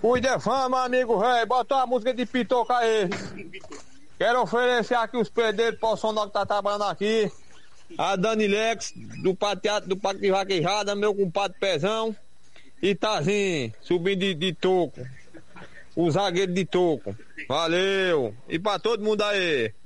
Cuide fama, amigo velho. Bota uma música de pitoca aí. Quero oferecer aqui os pedreiros para o som que tá trabalhando aqui. A Danilex, do Teatro do Parque de Vaquejada, meu compadre Pezão. E Tazinho, subindo de toco. O zagueiro de toco. Valeu. E pra todo mundo aí.